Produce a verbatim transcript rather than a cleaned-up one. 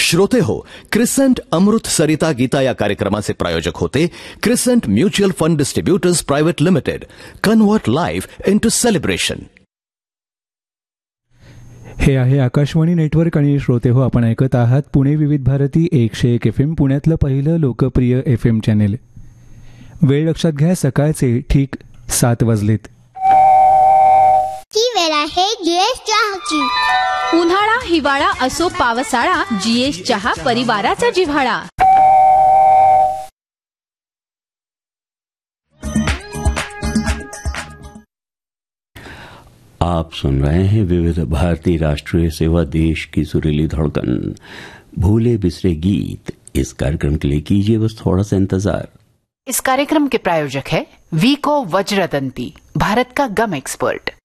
श्रोते हो, क्रिसेंट अमृत सरिता गीता या कार्यक्रमाचे प्रायोजक होते crescent mutual fund distributors private limited. Convert life into celebration. हे आहे आकाशवाणी नेटवर्क आणि श्रोते हो, आपण ऐकत आहात पुणे विविध भारती एकशे एक एफ एम, पुण्यातलं पहिलं लोकप्रिय एफ एम चॅनेल. वेळ लक्षात घ्या, सकाळचे ठीक सात वाजलेत. ती वेळ आहे जीएस चहाची. उन्हाळा हिवाळा असो पावसाळा, जीएस चहा परिवाराचा जिव्हाळा. आप सुन रहे हैं विविध भारती राष्ट्रीय सेवा, देश की सुरीली धड़कन. भूले बिसरे गीत. इस कार्यक्रम के लिए कीजिए बस थोड़ा सा इंतजार. इस कार्यक्रम के प्रायोजक है वीको वज्रदंती, भारत का गम एक्सपर्ट.